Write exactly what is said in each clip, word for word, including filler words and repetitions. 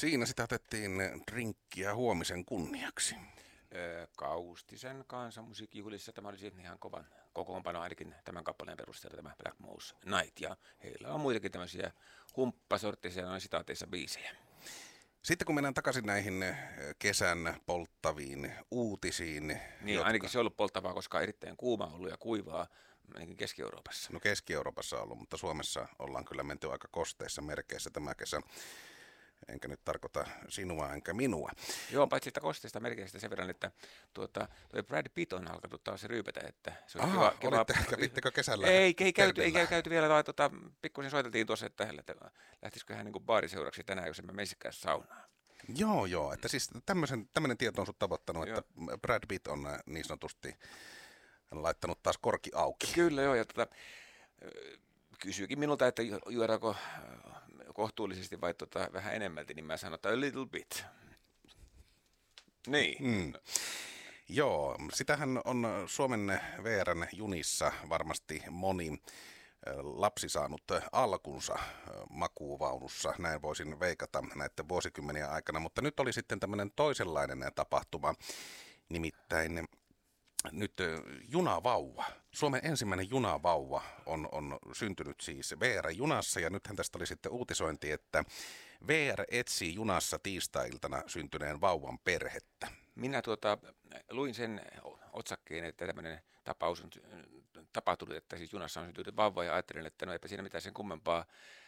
Siinä sitä otettiin drinkkiä huomisen kunniaksi. Öö, Kaustisen kansanmusiikkijuhlissa tämä olisi ihan kovan kokoonpano ainakin tämän kappaleen perusteella, tämä Black Moose Night. Ja heillä on muitakin tämmöisiä humppasorttisia noin sitaateissa biisejä. Sitten kun mennään takaisin näihin kesän polttaviin uutisiin. Niin, jotka... ainakin se on ollut polttavaa, koska on erittäin kuuma ollut ja kuivaa, ainakin Keski-Euroopassa. No Keski-Euroopassa on ollut, mutta Suomessa ollaan kyllä menty aika kosteissa merkeissä tämä kesä. Enkä nyt tarkoita sinua enkä minua. Joo, paitsi että kosteista merkeistä sen verran, että tuota, toi Brad Pitt on alkanut taas ryypätä, että se on Aha, kiva. Olitte, kiva... kävittekö kesällä? Ei, ei käyty, ei käyty vielä, vaan tuota, pikkusen soiteltiin tuossa, että lähtisikö hän niin baariseuraksi tänään, jos emme meisikään saunaan. Joo, joo, että siis tämmöinen tieto on sut tavoittanut, joo. Että Brad Pitt on niin sanotusti laittanut taas korki auki. Kyllä joo, ja tuota, kysyykin minulta, että juodaanko kohtuullisesti vai tota, vähän enemmälti, niin mä sanon, että a little bit. Niin. Mm. Joo, sitähän on Suomen V R:n junissa varmasti moni lapsi saanut alkunsa makuuvaunussa, näin voisin veikata näiden vuosikymmenien aikana, mutta nyt oli sitten tämmöinen toisenlainen tapahtuma, nimittäin nyt junavauva. Suomen ensimmäinen junavauva on, on syntynyt siis V R-junassa ja nythän tästä oli sitten uutisointi, että V R etsii junassa tiistai-iltana syntyneen vauvan perhettä. Minä tuota, luin sen otsakkeen, että tämmöinen tapaus on tapahtunut, että siis junassa on syntynyt vauva ja ajattelin, että no eipä siinä mitään sen kummempaa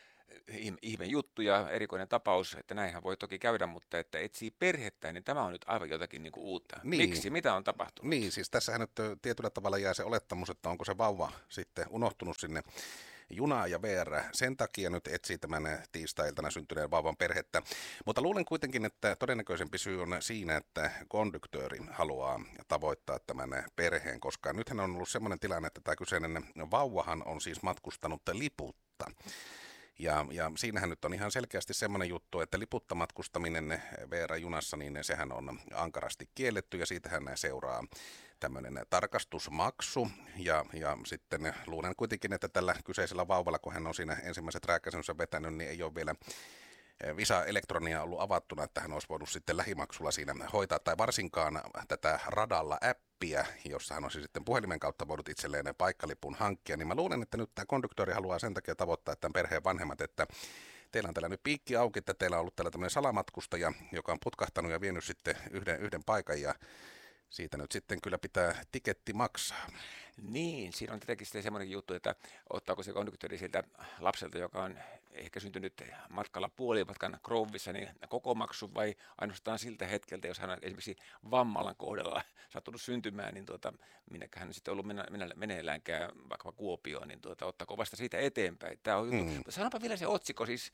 ihme juttu ja erikoinen tapaus, että näinhän voi toki käydä, mutta että etsii perhettä, niin tämä on nyt aivan jotakin niin kuin uutta. Niin. Miksi? Mitä on tapahtunut? Niin, siis tässähän nyt tietyllä tavalla jää se olettamus, että onko se vauva sitten unohtunut sinne junaa ja V R sen takia nyt etsii tämän tiistai-iltana syntyneen vauvan perhettä. Mutta luulen kuitenkin, että todennäköisempi syy on siinä, että konduktööri haluaa tavoittaa tämän perheen, koska nythän on ollut semmoinen tilanne, että tämä kyseinen vauvahan on siis matkustanut liputta. Ja, ja siinähän nyt on ihan selkeästi semmoinen juttu, että liputta matkustaminen V R-junassa, niin sehän on ankarasti kielletty ja siitähän seuraa tämmöinen tarkastusmaksu. Ja, ja sitten luulen kuitenkin, että tällä kyseisellä vauvalla, kun hän on siinä ensimmäiset rääkkäisensä vetänyt, niin ei ole vielä Visa Elektronia ollut avattuna, että hän olisi voinut sitten lähimaksulla siinä hoitaa, tai varsinkaan tätä radalla appia, jossa hän olisi sitten puhelimen kautta voinut itselleen paikkalipun hankkia, niin mä luulen, että nyt tämä konduktööri haluaa sen takia tavoittaa tämän perheen vanhemmat, että teillä on täällä nyt piikki auki, että teillä on ollut täällä tämmöinen salamatkustaja, joka on putkahtanut ja vienyt sitten yhden, yhden paikan ja siitä nyt sitten kyllä pitää tiketti maksaa. Niin, siinä on tietenkin sitten semmoinen juttu, että ottaako se konduktööri siltä lapselta, joka on ehkä syntynyt matkalla puolimatkan Grovissa, niin koko maksu vai ainoastaan siltä hetkeltä, jos hän on esimerkiksi vammalan kohdalla sattunut syntymään, niin tuota, minnekä hän sitten ollut mennä, mennä, meneilläänkään vaikka Kuopioon, niin tuota, ottaako vasta siitä eteenpäin. Tämä on juttu. Mm. Sanopa vielä se otsikko siis.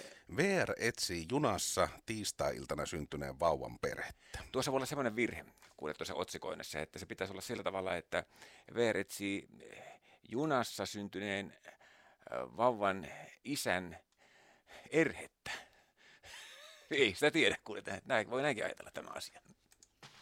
V R etsii junassa tiistai-iltana syntyneen vauvan perhettä. Tuossa voi olla semmoinen virhe, kuulet tuossa otsikoinnissa, että se pitäisi olla sillä tavalla, että V R etsii junassa syntyneen vauvan isän erhettä. Ei sitä tiedä, kuuletaan, että näin, voi näinkin ajatella tämä asia.